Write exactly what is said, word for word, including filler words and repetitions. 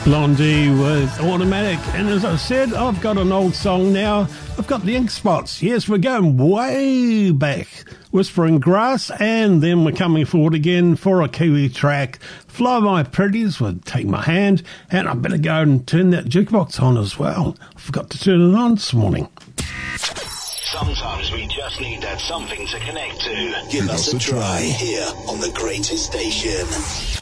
Blondie with Automatic. And as I said, I've got an old song now. I've got the Ink Spots. Yes, we're going way back. Whispering Grass, and then we're coming forward again for a Kiwi track. Fly My Pretties with Take My Hand. And I better go and turn that jukebox on as well. I forgot to turn it on this morning. Sometimes we just need that something to connect to. Give us a try here on the greatest station.